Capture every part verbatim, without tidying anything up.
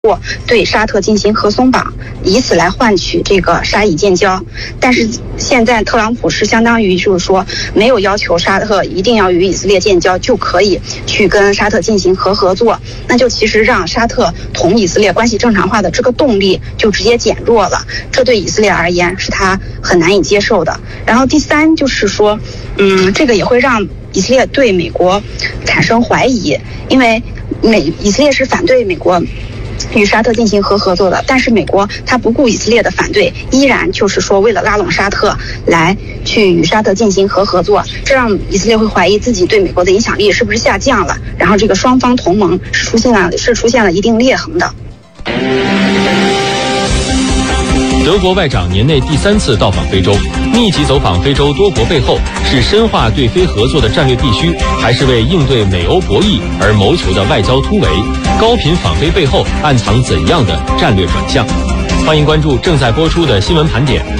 对沙特进行核松绑，以此来换取这个沙以建交。但是现在特朗普是相当于就是说没有要求沙特一定要与以色列建交就可以去跟沙特进行核合作，那就其实让沙特同以色列关系正常化的这个动力就直接减弱了，这对以色列而言是他很难以接受的。然后第三就是说，嗯，这个也会让以色列对美国产生怀疑，因为美以色列是反对美国与沙特进行核合作的，但是美国他不顾以色列的反对，依然就是说为了拉拢沙特来去与沙特进行核合作，这让以色列会怀疑自己对美国的影响力是不是下降了，然后这个双方同盟是出现了是出现了一定裂痕的。 德国外长年内第三次到访非洲，密集走访非洲多国背后，是深化对非合作的战略必须，还是为应对美欧博弈而谋求的外交突围？高频访非背后暗藏怎样的战略转向？欢迎关注正在播出的新闻盘点。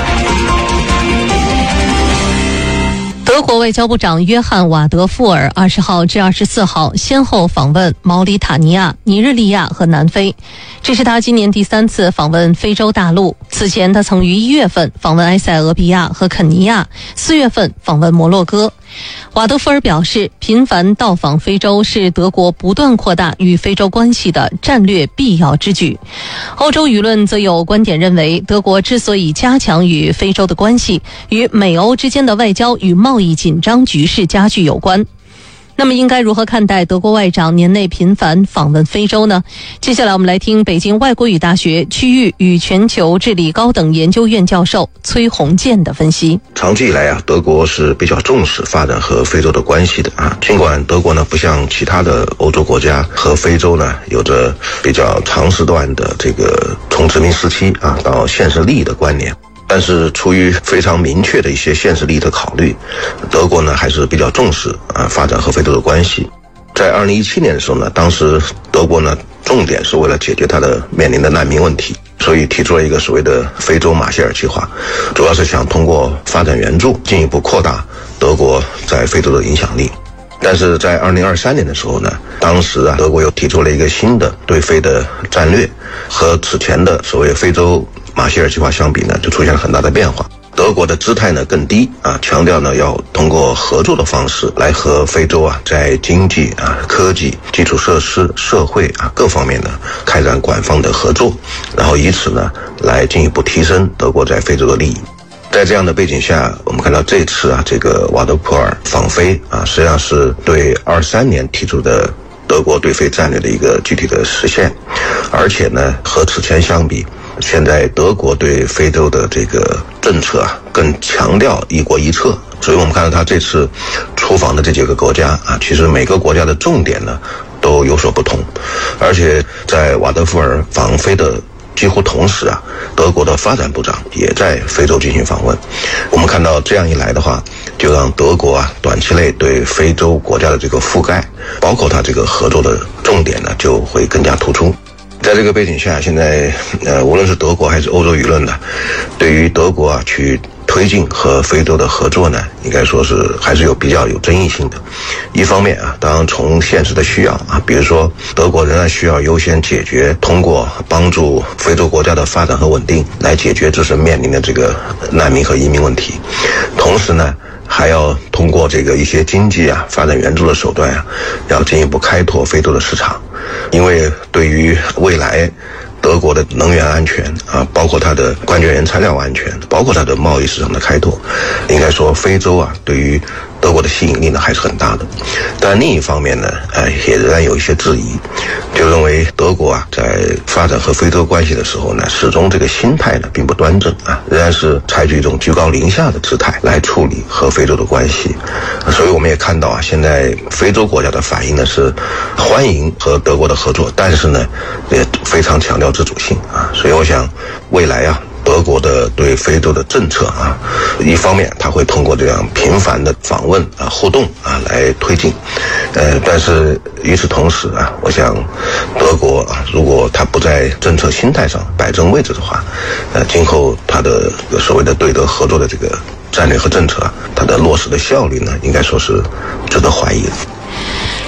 德国外交部长约翰·瓦德富尔二十号至二十四号先后访问毛里塔尼亚、尼日利亚和南非，这是他今年第三次访问非洲大陆。此前他曾于一月份访问埃塞俄比亚和肯尼亚，四月份访问摩洛哥。瓦德富尔表示，频繁到访非洲是德国不断扩大与非洲关系的战略必要之举。欧洲舆论则有观点认为，德国之所以加强与非洲的关系，与美欧之间的外交与贸易紧张局势加剧有关。那么应该如何看待德国外长年内频繁访问非洲呢？接下来我们来听北京外国语大学区域与全球治理高等研究院教授崔洪建的分析。 长期以来啊，德国是比较重视发展和非洲的关系的啊。尽管德国呢不像其他的欧洲国家和非洲呢有着比较长时段的这个从殖民时期啊到现实利益的关联，但是出于非常明确的一些现实利益的考虑，德国呢还是比较重视啊发展和非洲的关系。在二零一七年的时候呢，当时德国呢重点是为了解决它的面临的难民问题，所以提出了一个所谓的非洲马歇尔计划，主要是想通过发展援助进一步扩大德国在非洲的影响力。但是在二零二三年的时候呢，当时啊德国又提出了一个新的对非的战略，和此前的所谓非洲马歇尔计划相比呢，就出现了很大的变化。德国的姿态呢更低啊，强调呢要通过合作的方式来和非洲啊在经济啊、科技、基础设施、社会啊各方面呢开展官方的合作，然后以此呢来进一步提升德国在非洲的利益。在这样的背景下，我们看到这次啊这个瓦德普尔访非啊，实际上是对二三年提出的德国对非战略的一个具体的实现，而且呢和此前相比，现在德国对非洲的这个政策啊，更强调一国一策，所以我们看到他这次出访的这几个国家啊，其实每个国家的重点呢都有所不同，而且在瓦德福尔访非的几乎同时啊，德国的发展部长也在非洲进行访问。我们看到这样一来的话，就让德国啊短期内对非洲国家的这个覆盖，包括它这个合作的重点呢，就会更加突出。在这个背景下，现在呃，无论是德国还是欧洲舆论呢，对于德国啊去推进和非洲的合作呢，应该说是还是有比较有争议性的。一方面啊，当然从现实的需要啊，比如说德国仍然需要优先解决通过帮助非洲国家的发展和稳定来解决自身面临的这个难民和移民问题，同时呢还要通过这个一些经济啊发展援助的手段啊，要进一步开拓非洲的市场。因为对于未来德国的能源安全啊，包括它的关键原材料安全，包括它的贸易市场的开拓，应该说非洲啊对于德国的吸引力呢还是很大的。但另一方面呢，呃，也仍然有一些质疑，就认为德国啊在发展和非洲关系的时候呢，始终这个心态呢并不端正啊，仍然是采取一种居高临下的姿态来处理和非洲的关系。所以我们也看到啊，现在非洲国家的反应呢是欢迎和德国的合作，但是呢也非常强调自主性啊。所以我想未来啊，德国的对非洲的政策啊，一方面它会通过这样频繁的访问啊、互动啊来推进，呃，但是与此同时啊，我想德国啊，如果它不在政策心态上摆正位置的话，呃，今后它的所谓的对德合作的这个战略和政策啊，它的落实的效率呢，应该说是值得怀疑的。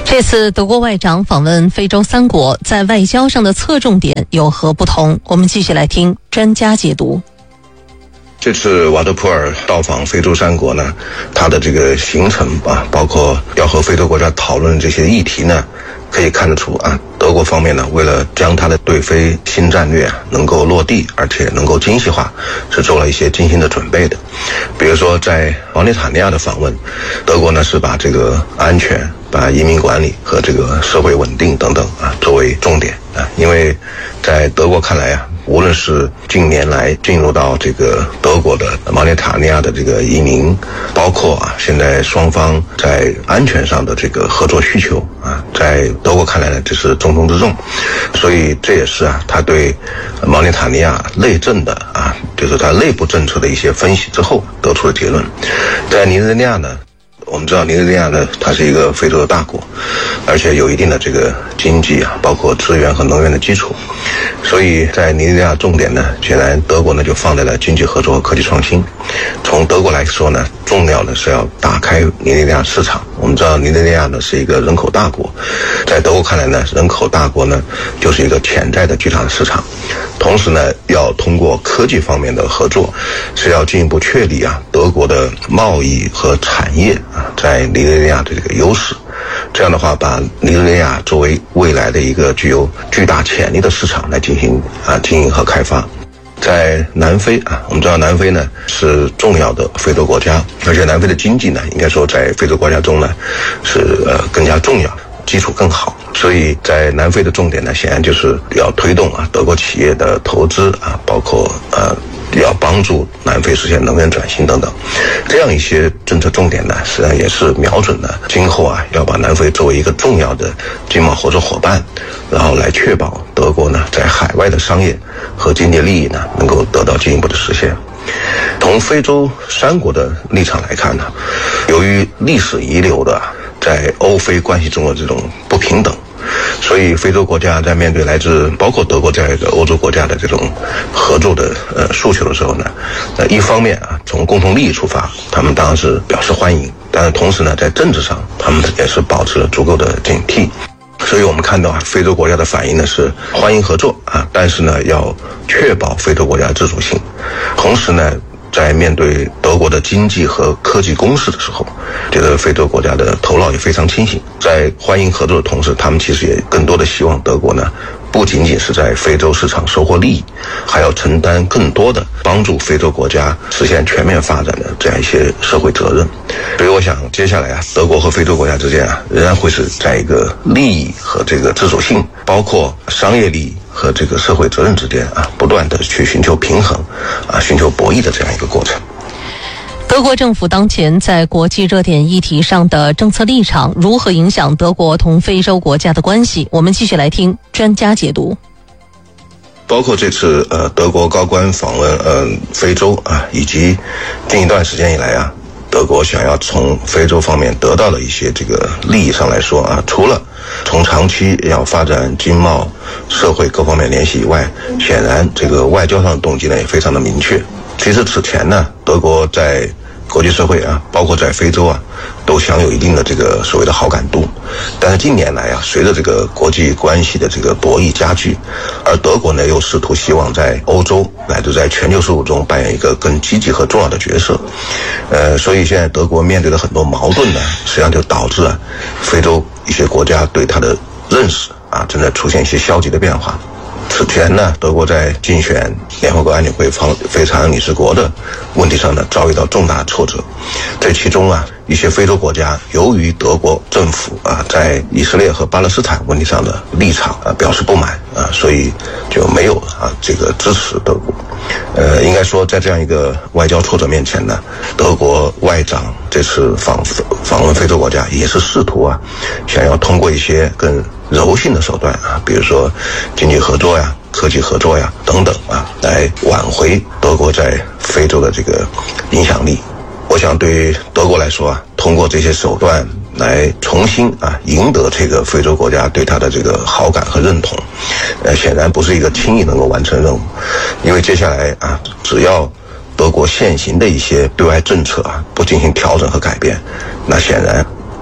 这次德国外长访问非洲三国，在外交上的侧重点有何不同？我们继续来听专家解读。 这次瓦德普尔到访非洲三国呢，他的这个行程啊，包括要和非洲国家讨论这些议题呢，可以看得出啊，德国方面呢，为了将他的对非新战略啊能够落地，而且能够精细化，是做了一些精心的准备的。比如说在毛里塔尼亚的访问，德国呢是把这个安全、把移民管理和这个社会稳定等等啊作为重点啊，因为在德国看来啊，无论是近年来进入到这个德国的毛里塔尼亚的这个移民，包括啊现在双方在安全上的这个合作需求啊，在德国看来呢，这是重中之重。所以这也是啊他对毛里塔尼亚内政的啊，就是他内部政策的一些分析之后得出的结论。在尼日利亚呢，我们知道尼日利亚呢，它是一个非洲的大国，而且有一定的这个经济啊，包括资源和能源的基础，所以在尼日利亚重点呢，显然德国呢就放在了经济合作和科技创新。从德国来说呢，重要的是要打开尼日利亚市场。我们知道尼日利亚呢是一个人口大国，在德国看来呢，人口大国呢就是一个潜在的巨大的市场。同时呢，要通过科技方面的合作，是要进一步确立啊德国的贸易和产业啊在尼日利亚的这个优势。这样的话，把尼日利亚作为未来的一个具有巨大潜力的市场来进行啊经营和开发。在南非啊，我们知道南非呢是重要的非洲国家，而且南非的经济呢，应该说在非洲国家中呢是呃更加重要，基础更好。所以在南非的重点呢，显然就是要推动啊德国企业的投资啊，包括呃要帮助南非实现能源转型等等，这样一些政策重点呢，实际上也是瞄准了今后啊要把南非作为一个重要的经贸合作伙伴，然后来确保德国呢在海外的商业和经济利益呢能够得到进一步的实现。从非洲三国的立场来看呢，由于历史遗留的在欧非关系中的这种不平等，所以非洲国家在面对来自包括德国这样一个欧洲国家的这种合作的呃诉求的时候呢，呃一方面啊从共同利益出发，他们当然是表示欢迎，但是同时呢在政治上他们也是保持了足够的警惕。所以我们看到啊，非洲国家的反应呢是欢迎合作啊，但是呢要确保非洲国家自主性，同时呢在面对德国的经济和科技攻势的时候，这个非洲国家的头脑也非常清醒，在欢迎合作的同时，他们其实也更多的希望德国呢不仅仅是在非洲市场收获利益，还要承担更多的帮助非洲国家实现全面发展的这样一些社会责任。所以我想接下来啊，德国和非洲国家之间啊，仍然会是在一个利益和这个自主性，包括商业利益和这个社会责任之间啊，不断的去寻求平衡啊，寻求博弈的这样一个过程。 德国政府当前在国际热点议题上的政策立场如何影响德国同非洲国家的关系？我们继续来听专家解读。 包括这次呃德国高官访问呃非洲啊，以及近一段时间以来啊，德国想要从非洲方面得到的一些这个利益上来说啊，除了从长期要发展经贸、社会各方面联系以外，显然这个外交上的动机呢也非常的明确。其实此前呢，德国在国际社会啊，包括在非洲啊，都享有一定的这个所谓的好感度。但是近年来啊，随着这个国际关系的这个博弈加剧，而德国呢又试图希望在欧洲乃至在全球事务中扮演一个更积极和重要的角色。呃，所以现在德国面对的很多矛盾呢，实际上就导致啊，非洲一些国家对它的认识啊，正在出现一些消极的变化。此前呢，德国在竞选联合国安理会非常任理事国的问题上呢，遭遇到重大挫折。这其中啊，一些非洲国家由于德国政府啊在以色列和巴勒斯坦问题上的立场啊表示不满啊，所以就没有啊这个支持德国。呃，应该说在这样一个外交挫折面前呢，德国外长这次访访问非洲国家也是试图啊，想要通过一些更柔性的手段啊，比如说经济合作呀、科技合作呀等等啊，来挽回德国在非洲的这个影响力。我想对于德国来说啊，通过这些手段来重新啊赢得这个非洲国家对他的这个好感和认同，呃，显然不是一个轻易能够完成任务。因为接下来啊，只要德国现行的一些对外政策啊不进行调整和改变，那显然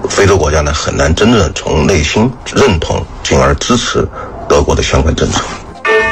非洲国家呢很难真正从内心认同进而支持德国的相关政策。